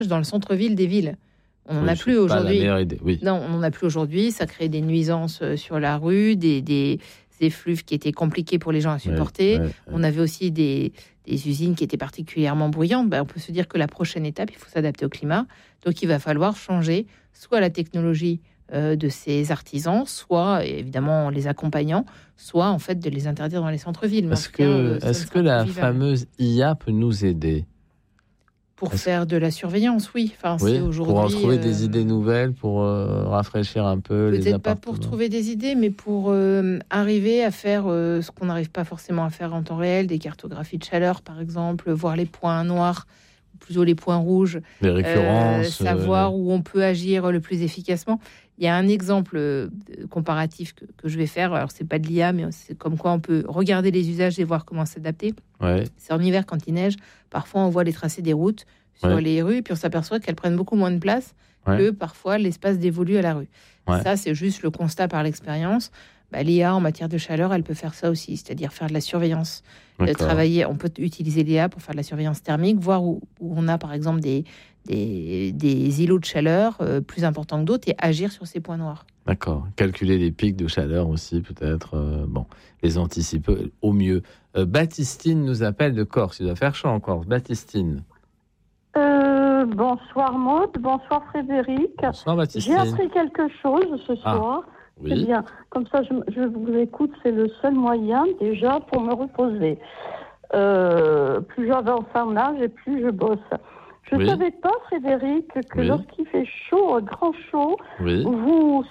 dans le centre-ville des villes. On n'en a plus C'est pas aujourd'hui. la meilleure idée, oui. Non, on n'en a plus aujourd'hui. Ça crée des nuisances sur la rue, des effluves qui étaient compliqués pour les gens à supporter. On avait aussi des usines qui étaient particulièrement bruyantes. On peut se dire que la prochaine étape, il faut s'adapter au climat. Donc, il va falloir changer soit la technologie de ces artisans, soit évidemment en les accompagnant, soit en fait de les interdire dans les centres-villes. Est-ce que la fameuse IA peut nous aider pour faire de la surveillance? Oui. Oui, pour en trouver des idées nouvelles, pour rafraîchir un peu les appartements. Peut-être pas pour trouver des idées, mais pour arriver à faire ce qu'on n'arrive pas forcément à faire en temps réel, des cartographies de chaleur par exemple, voir les points noirs, ou plutôt les points rouges, les récurrences, savoir où on peut agir le plus efficacement. Il y a un exemple comparatif que je vais faire. Alors, c'est pas de l'IA, mais c'est comme quoi on peut regarder les usages et voir comment s'adapter. Ouais. C'est en hiver, quand il neige, parfois on voit les tracés des routes sur les rues, et puis on s'aperçoit qu'elles prennent beaucoup moins de place que parfois l'espace dévolu à la rue. Ça, c'est juste le constat par l'expérience. L'IA, en matière de chaleur, elle peut faire ça aussi, c'est-à-dire faire de la surveillance. Travailler, on peut utiliser l'IA pour faire de la surveillance thermique, voir où on a, par exemple, des îlots de chaleur plus importants que d'autres et agir sur ces points noirs. D'accord. Calculer les pics de chaleur aussi, peut-être. Les anticiper au mieux. Baptistine nous appelle de Corse. Il doit faire chaud en Corse. Baptistine. Bonsoir Maud, bonsoir Frédéric. Bonsoir Baptistine. J'ai appris quelque chose ce soir. Oui. C'est bien. Comme ça, je vous écoute. C'est le seul moyen déjà pour me reposer. Plus j'avance en âge et plus je bosse. Je ne savais pas, Frédéric, que lorsqu'il fait chaud, grand chaud, vous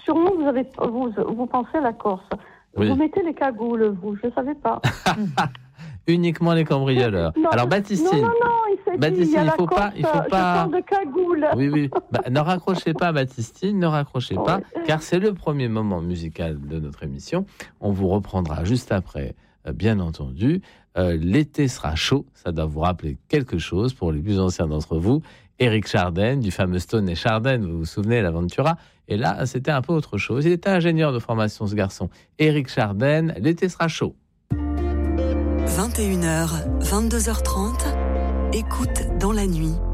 pensez à la Corse. Vous mettez les cagoules, vous. Je ne savais pas. Uniquement les cambrioleurs. Non, alors Baptistine, Baptistine, il faut pas. Je parle de cagoule. Oui. Ne raccrochez pas, Baptistine, ne raccrochez pas, car c'est le premier moment musical de notre émission. On vous reprendra juste après, bien entendu. L'été sera chaud, ça doit vous rappeler quelque chose pour les plus anciens d'entre vous. Éric Chardin, du fameux Stone et Chardin, vous vous souvenez, l'Aventura. Et là, c'était un peu autre chose. Il était ingénieur de formation, ce garçon. Éric Chardin, l'été sera chaud. 21h, 22h30, écoute dans la nuit.